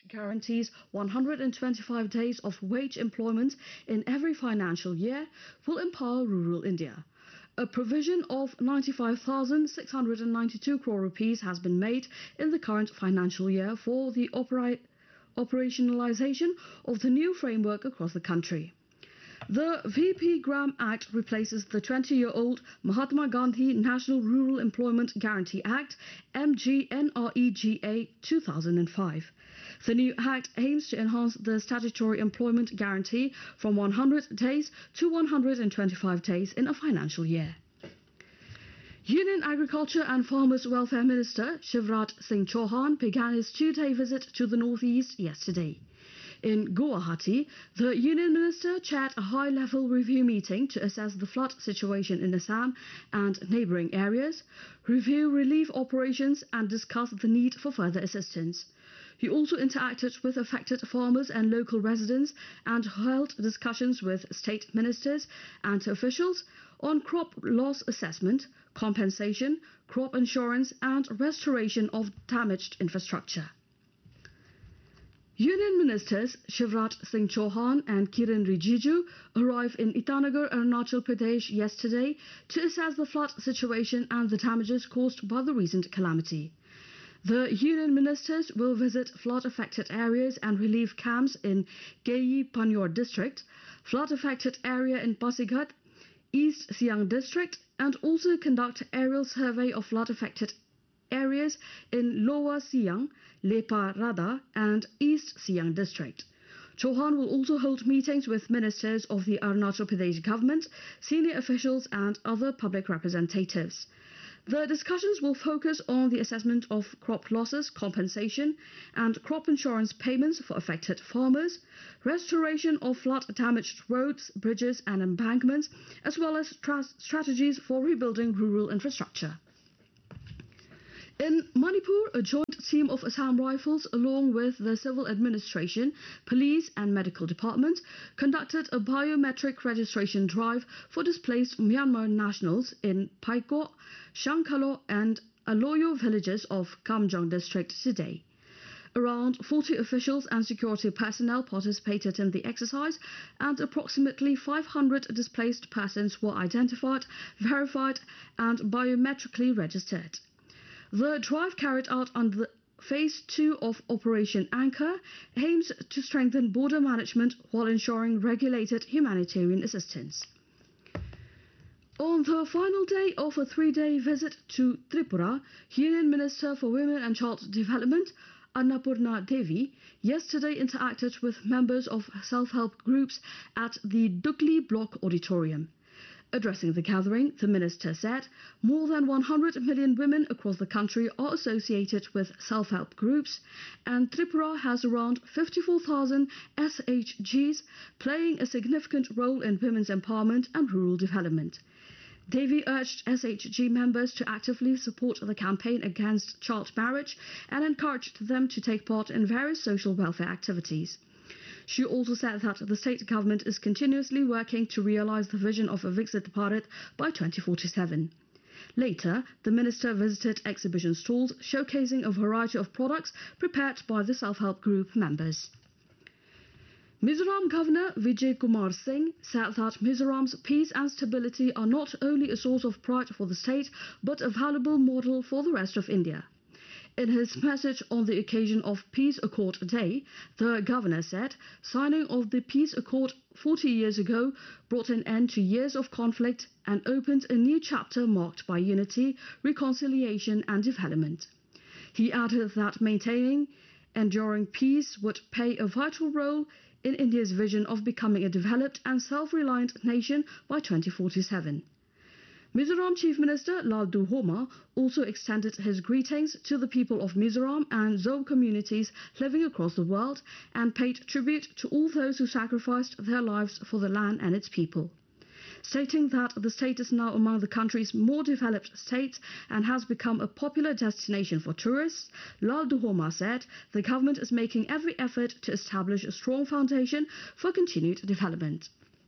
guarantees 125 days of wage employment in every financial year will empower rural India. A provision of 95,692 crore rupees has been made in the current financial year for the operationalization of the new framework across the country. The VP Gram Act replaces the 20-year-old Mahatma Gandhi National Rural Employment Guarantee Act, MGNREGA 2005. The new act aims to enhance the statutory employment guarantee from 100 days to 125 days in a financial year. Union Agriculture and Farmers Welfare Minister Shivraj Singh Chauhan began his two-day visit to the northeast yesterday. In Guwahati, the Union Minister chaired a high-level review meeting to assess the flood situation in Assam and neighbouring areas, review relief operations and discuss the need for further assistance. He also interacted with affected farmers and local residents and held discussions with state ministers and officials on crop loss assessment, compensation, crop insurance and restoration of damaged infrastructure. Union Ministers Shivraj Singh Chauhan and Kiren Rijiju arrived in Itanagar, Arunachal Pradesh yesterday to assess the flood situation and the damages caused by the recent calamity. The Union Ministers will visit flood-affected areas and relief camps in Geyi Panyor district, flood-affected area in Pasighat, East Siang district and also conduct aerial survey of flood-affected areas in Lower Siang, Lepa Rada and East Siang district. Chauhan will also hold meetings with ministers of the Arunachal Pradesh government, senior officials and other public representatives. The discussions will focus on the assessment of crop losses, compensation and crop insurance payments for affected farmers, restoration of flood-damaged roads, bridges and embankments, as well as strategies for rebuilding rural infrastructure. In Manipur, a joint team of Assam Rifles along with the civil administration, police and medical department conducted a biometric registration drive for displaced Myanmar nationals in Paiko, Shankalo and Aloyo villages of Kamjong district today. Around 40 officials and security personnel participated in the exercise and approximately 500 displaced persons were identified, verified and biometrically registered. The drive carried out under Phase 2 of Operation Anchor aims to strengthen border management while ensuring regulated humanitarian assistance. On the final day of a three-day visit to Tripura, Union Minister for Women and Child Development Annapurna Devi yesterday interacted with members of self-help groups at the Dukli Block Auditorium. Addressing the gathering, the minister said more than 100 million women across the country are associated with self-help groups and Tripura has around 54,000 SHGs playing a significant role in women's empowerment and rural development. Devi urged SHG members to actively support the campaign against child marriage and encouraged them to take part in various social welfare activities. She also said that the state government is continuously working to realise the vision of a Viksit Bharat by 2047. Later, the minister visited exhibition stalls showcasing a variety of products prepared by the self-help group members. Mizoram Governor Vijay Kumar Singh said that Mizoram's peace and stability are not only a source of pride for the state but a valuable model for the rest of India. In his message on the occasion of Peace Accord Day, the governor said signing of the Peace Accord 40 years ago brought an end to years of conflict and opened a new chapter marked by unity, reconciliation and development. He added that maintaining enduring peace would play a vital role in India's vision of becoming a developed and self-reliant nation by 2047. Mizoram Chief Minister Laldu Homa also extended his greetings to the people of Mizoram and Zoe communities living across the world and paid tribute to all those who sacrificed their lives for the land and its people. Stating that the state is now among the country's more developed states and has become a popular destination for tourists, Laldu Homa said the government is making every effort to establish a strong foundation for continued development.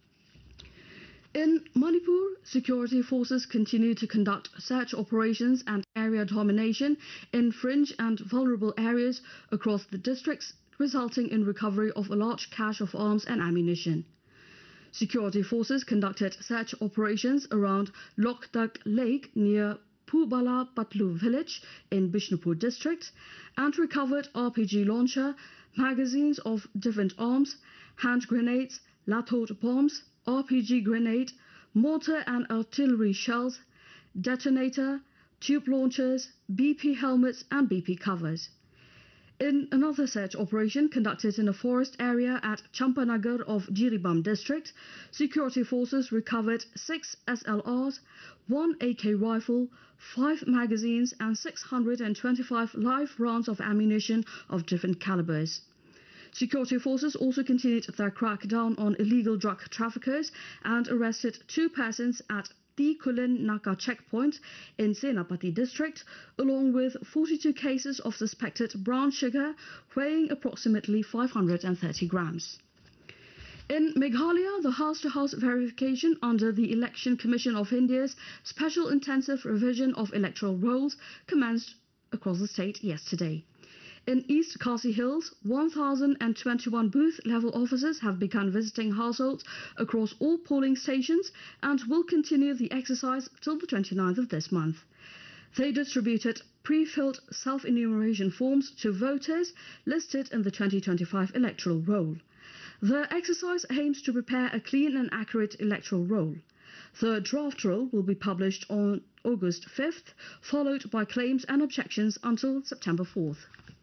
In Manipur, security forces continue to conduct search operations and area domination in fringe and vulnerable areas across the districts resulting in recovery of a large cache of arms and ammunition. Security forces conducted search operations around Loktak Lake near Pubala Patlu village in Bishnupur district and recovered RPG launcher, magazines of different arms, hand grenades, lathot bombs, RPG grenade, mortar and artillery shells, detonator, tube launchers, BP helmets and BP covers. In another search operation conducted in a forest area at Champanagar of Jiribam district, security forces recovered 6 SLRs, 1 AK rifle, 5 magazines and 625 live rounds of ammunition of different calibers. Security forces also continued their crackdown on illegal drug traffickers and arrested 2 persons at the Kulin Naka checkpoint in Senapati district, along with 42 cases of suspected brown sugar weighing approximately 530 grams. In Meghalaya, the house-to-house verification under the Election Commission of India's Special Intensive Revision of Electoral Rolls commenced across the state yesterday. In East Khasi Hills, 1,021 booth-level officers have begun visiting households across all polling stations and will continue the exercise till the 29th of this month. They distributed pre-filled self-enumeration forms to voters listed in the 2025 electoral roll. The exercise aims to prepare a clean and accurate electoral roll. The draft roll will be published on August 5th, followed by claims and objections until September 4th.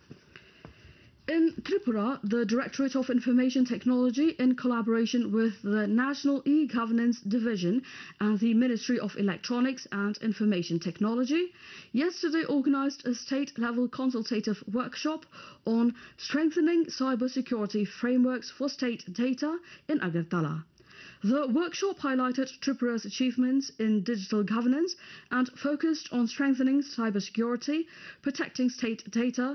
In Tripura, the Directorate of Information Technology, in collaboration with the National E-Governance Division and the Ministry of Electronics and Information Technology, yesterday organized a state-level consultative workshop on strengthening cybersecurity frameworks for state data in Agartala. The workshop highlighted Tripura's achievements in digital governance and focused on strengthening cybersecurity, protecting state data,